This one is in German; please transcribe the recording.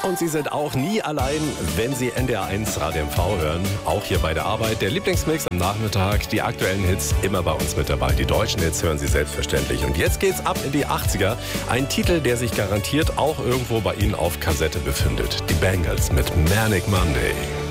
Und Sie sind auch nie allein, wenn Sie NDR1 Radio MV hören. Auch hier bei der Arbeit. Der Lieblingsmix am Nachmittag. Die aktuellen Hits immer bei uns mit dabei. Die deutschen Hits hören Sie selbstverständlich. Und jetzt geht's ab in die 80er. Ein Titel, der sich garantiert auch irgendwo bei Ihnen auf Kassette befindet. Die Bangles mit Manic Monday.